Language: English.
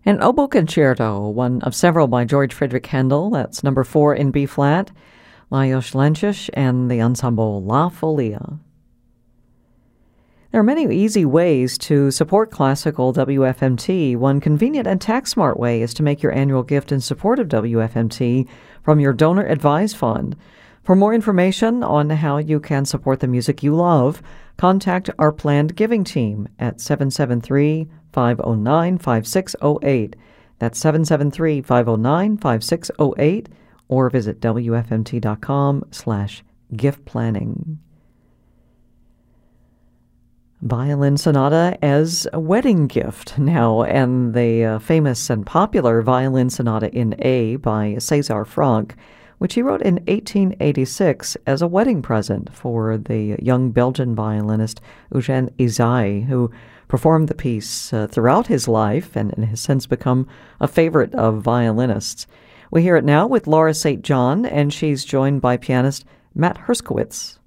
An oboe concerto, one of several by George Friedrich Handel, that's number 4 in B-flat, Lajos Lenčiš and the ensemble La Folia. There are many easy ways to support classical WFMT. One convenient and tax-smart way is to make your annual gift in support of WFMT from your Donor Advised Fund. For more information on how you can support the music you love, contact our planned giving team at 773-509-5608. That's 773-509-5608, or visit wfmt.com/gift planning. Violin Sonata as a wedding gift now, and the famous and popular Violin Sonata in A by César Franck, which he wrote in 1886 as a wedding present for the young Belgian violinist Eugène Ysaÿe, who performed the piece throughout his life and has since become a favorite of violinists. We hear it now with Laura St. John, and she's joined by pianist Matt Herskowitz.